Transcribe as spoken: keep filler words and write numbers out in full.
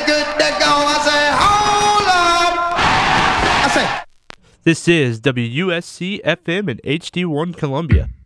good to go. I say, hold up. I say. This is W U S C F M and H D one Columbia.